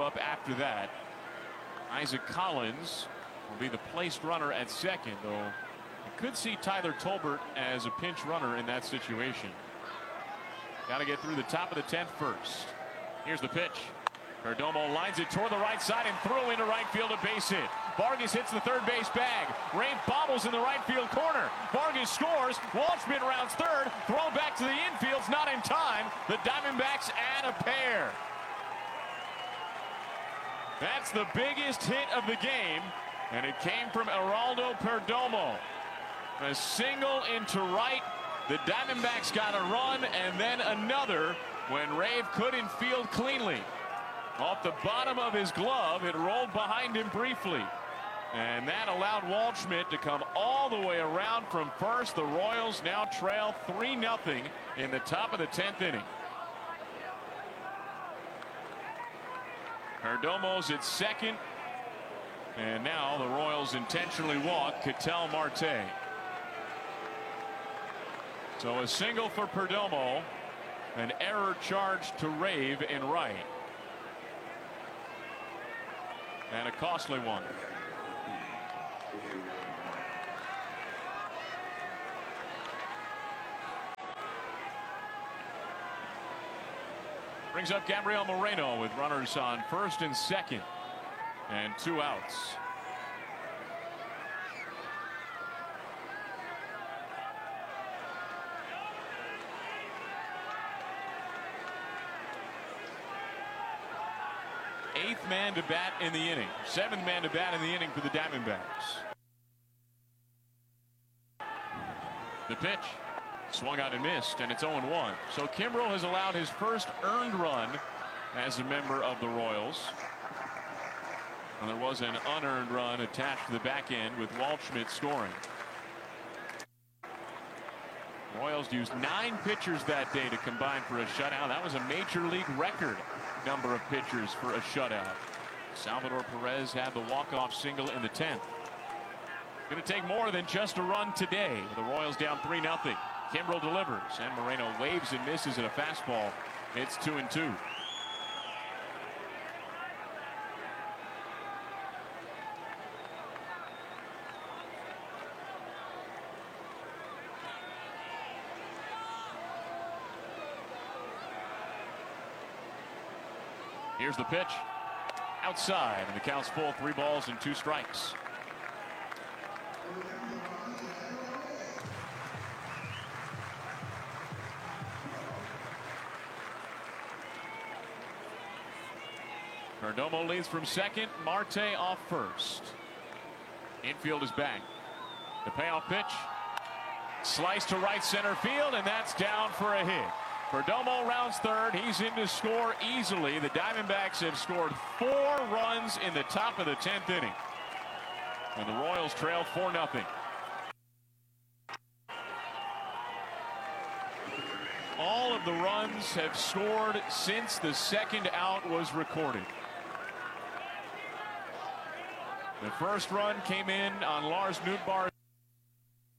up after that. Isaac Collins will be the placed runner at second, though you could see Tyler Tolbert as a pinch runner in that situation. Got to get through the top of the 10th first. Here's the pitch. Perdomo lines it toward the right side and throw into right field, a base hit. Vargas hits the third base bag. Rave bobbles in the right field corner. Vargas scores. Waldschmidt rounds third. Throw back to the infield's not in time. The Diamondbacks add a pair. That's the biggest hit of the game, and it came from Geraldo Perdomo. A single into right. The Diamondbacks got a run and then another when Rave couldn't field cleanly. Off the bottom of his glove, it rolled behind him briefly. And that allowed Waldschmidt to come all the way around from first. The Royals now trail 3-0 in the top of the 10th inning. Perdomo's at second. And now the Royals intentionally walk Ketel Marte. So a single for Perdomo. An error charge to Rave in right. And a costly one. Brings up Gabriel Moreno with runners on first and second and 2 outs. Eighth man to bat in the inning. Seventh man to bat in the inning for the Diamondbacks. The pitch. Swung out and missed, and it's 0-1. So Kimbrel has allowed his first earned run as a member of the Royals. And there was an unearned run attached to the back end with Waldschmidt scoring. Royals used 9 pitchers that day to combine for a shutout. That was a major league record number of pitchers for a shutout. Salvador Perez had the walk-off single in the 10th. Going to take more than just a run today. The Royals down 3-0. Kimbrel delivers, and Moreno waves and misses at a fastball. It's 2-2. Here's the pitch. Outside, and the count's full. 3 balls and 2 strikes. Perdomo leads from second. Marte off first. Infield is back. The payoff pitch. Slice to right center field, and that's down for a hit. Perdomo rounds third. He's in to score easily. The Diamondbacks have scored 4 runs in the top of the 10th inning. And the Royals trail 4-0. All of the runs have scored since the second out was recorded. The first run came in on Lars Nootbaar.